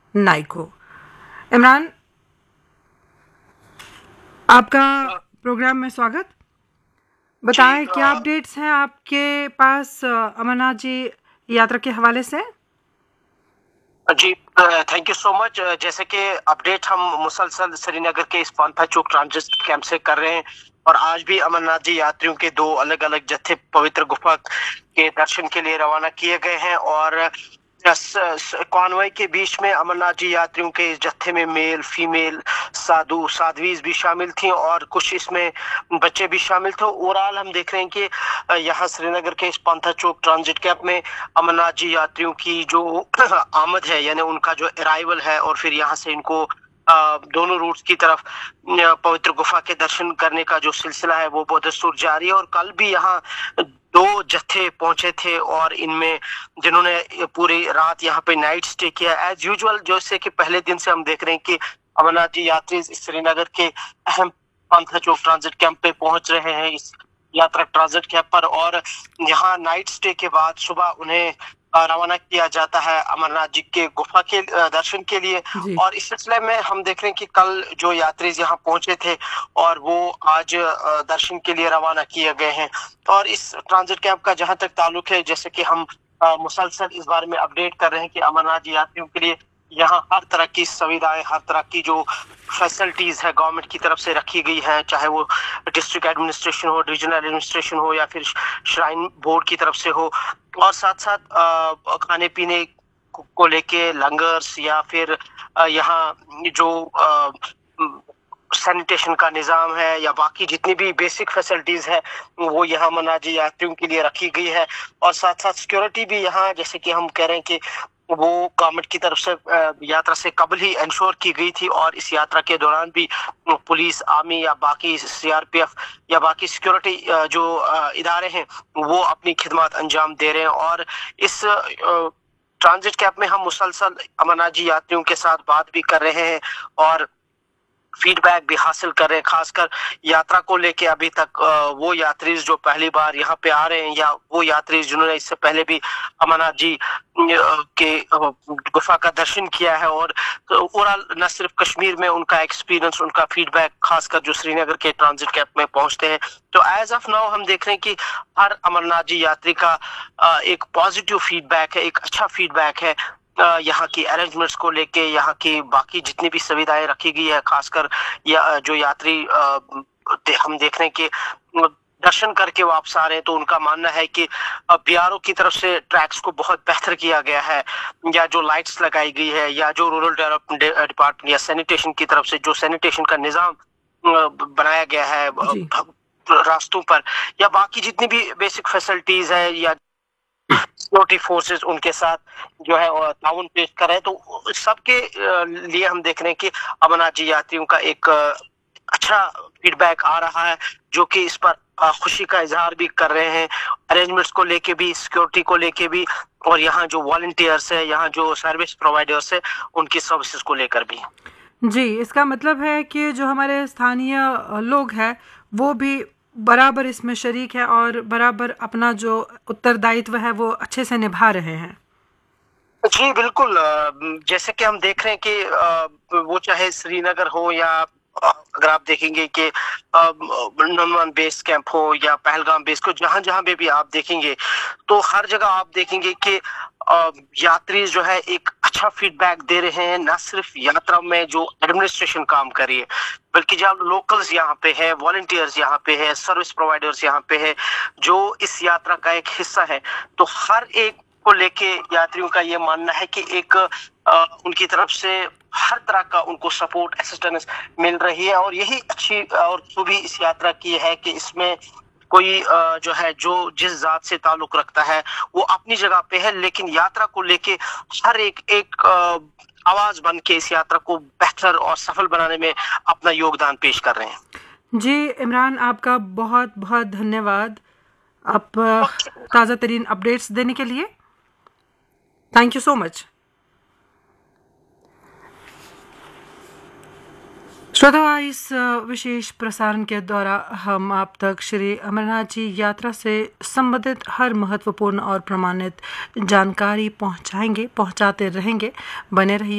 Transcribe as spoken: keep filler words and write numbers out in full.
नाइको। इमरान, आपका प्रोग्राम में स्वागत। बताएं क्या अपडेट्स हैं आपके पास अमरनाथ जी यात्रा के हवाले से? जी थैंक यू सो मच। जैसे कि अपडेट हम मुसलसल श्रीनगर के इस पांथा चौक ट्रांजिट कैंप से कर रहे हैं और आज भी अमरनाथ जी यात्रियों के दो अलग अलग जत्थे पवित्र गुफा के दर्शन के लिए रवाना किए गए हैं और कॉन्वॉय के बीच में अमरनाथ जी यात्रियों के इस जत्थे में मेल फीमेल साधु साध्वीज भी शामिल थी और कुछ इसमें बच्चे भी शामिल थे। ओवरऑल हम देख रहे हैं कि यहाँ श्रीनगर के इस पांथा चौक ट्रांजिट कैंप में अमरनाथ जी यात्रियों की जो आमद है यानी उनका जो अराइवल है और फिर यहाँ से इनको दोनों रूट्स की तरफ पवित्र गुफा के दर्शन करने का जो सिलसिला है वो बदस्तूर जारी है। और कल भी यहाँ दो जत्थे पहुंचे थे और इनमें जिन्होंने पूरी रात यहाँ पे नाइट स्टे किया एज यूजुअल। जैसे कि पहले दिन से हम देख रहे हैं कि अमरनाथ जी यात्री श्रीनगर के अहम पांथा चौक ट्रांजिट कैंप पे पहुंच रहे हैं इस यात्रा ट्रांजिट कैंप पर और यहाँ नाइट स्टे के बाद सुबह उन्हें रवाना किया जाता है अमरनाथ जी के गुफा के दर्शन के लिए। और इस सिलसिले में हम देख रहे हैं कि कल जो यात्री यहाँ पहुंचे थे और वो आज दर्शन के लिए रवाना किए गए हैं। और इस ट्रांजिट कैंप का जहां तक ताल्लुक है, जैसे कि हम मुसलसल इस बारे में अपडेट कर रहे हैं कि अमरनाथ जी यात्रियों के लिए यहाँ हर तरह की सुविधाएं हर तरह की जो फैसिलिटीज है गवर्नमेंट की तरफ से रखी गई है, चाहे वो डिस्ट्रिक्ट एडमिनिस्ट्रेशन हो, रीजनल एडमिनिस्ट्रेशन हो या फिर श्राइन बोर्ड की तरफ से हो। और साथ साथ खाने पीने को लेके लंगर्स या फिर यहाँ जो सैनिटेशन का निज़ाम है या बाकी जितनी भी बेसिक फैसिलिटीज है वो यहाँ अमरनाथ जी यात्रियों के लिए रखी गई है। और साथ साथ सिक्योरिटी भी यहाँ, जैसे कि हम कह रहे हैं कि वो गवर्नमेंट की तरफ से यात्रा से कबल ही इंश्योर की गई थी और इस यात्रा के दौरान भी पुलिस आर्मी या बाकी सीआरपीएफ या बाकी सिक्योरिटी जो इदारे हैं वो अपनी खिदमत अंजाम दे रहे हैं। और इस ट्रांजिट कैंप में हम मुसलसल अमरनाथ जी यात्रियों के साथ बात भी कर रहे हैं और फीडबैक भी हासिल कर रहे हैं, खासकर यात्रा को लेके। अभी तक वो यात्री जो पहली बार यहाँ पे आ रहे हैं या वो यात्री जिन्होंने इससे पहले भी अमरनाथ जी के गुफा का दर्शन किया है और ओवरऑल न सिर्फ कश्मीर में उनका एक्सपीरियंस उनका फीडबैक खासकर जो श्रीनगर के ट्रांजिट कैंप में पहुंचते हैं। तो एज ऑफ नाउ हम देख रहे हैं कि हर अमरनाथ जी यात्री का एक पॉजिटिव फीडबैक है, एक अच्छा फीडबैक है यहाँ की अरेंजमेंट्स को लेके, यहाँ की बाकी जितनी भी सुविधाएं रखी गई है। खासकर या जो यात्री हम देख रहे हैं कि दर्शन करके वापस आ रहे हैं तो उनका मानना है कि बीआरओ की तरफ से ट्रैक्स को बहुत बेहतर किया गया है या जो लाइट्स लगाई गई है या जो रूरल डेवलपमेंट डिपार्टमेंट या सैनिटेशन की तरफ से जो सैनिटेशन का निजाम बनाया गया है रास्तों पर या बाकी जितनी भी बेसिक फैसिलिटीज है या सिक्योरिटी फोर्सेस उनके साथ जो है ताउन पेश कर रहे हैं। तो सबके लिए हम देख रहे हैं कि अमरनाथ जी यात्रियों का एक अच्छा फीडबैक आ रहा है जो कि इस पर खुशी का इजहार भी कर रहे हैं, अरेंजमेंट्स को लेके भी, सिक्योरिटी को लेके भी और यहाँ जो वॉलंटियर्स है, यहाँ जो सर्विस प्रोवाइडर्स है उनकी सर्विसेज को लेकर भी। जी, इसका मतलब है कि जो हमारे स्थानीय लोग हैं वो भी बराबर इसमें शरीक है और बराबर अपना जो उत्तरदायित्व है वो अच्छे से निभा रहे हैं। जी बिल्कुल, जैसे कि हम देख रहे हैं कि वो चाहे श्रीनगर हो या अगर आप देखेंगे कि नौनवान बेस कैंप हो या पहलगाम बेस को, जहां जहां पे भी आप देखेंगे तो हर जगह आप देखेंगे कि यात्री जो है एक अच्छा फीडबैक दे रहे हैं। न सिर्फ यात्रा में जो एडमिनिस्ट्रेशन काम कर रही है बल्कि जब लोकल्स यहाँ पे है, वॉलंटियर्स यहाँ पे है, सर्विस प्रोवाइडर्स यहाँ पे है जो इस यात्रा का एक हिस्सा है, तो हर एक को लेके यात्रियों का ये मानना है कि एक आ, उनकी तरफ से हर तरह का उनको सपोर्ट असिस्टेंस मिल रही है। और यही अच्छी और खूबी इस यात्रा की है कि इसमें कोई जो है जो जिस जात से ताल्लुक रखता है वो अपनी जगह पे है, लेकिन यात्रा को लेके हर एक एक आवाज बन के इस यात्रा को बेहतर और सफल बनाने में अपना योगदान पेश कर रहे हैं। जी इमरान, आपका बहुत बहुत धन्यवाद आप ताज़ा तरीन अपडेट्स देने के लिए। Thank you so much. श्रोता, इस विशेष प्रसारण के दौरान हम आप तक श्री अमरनाथ जी यात्रा से संबंधित हर महत्वपूर्ण और प्रमाणित जानकारी पहुंचाएंगे, पहुंचाते रहेंगे। बने रहिए।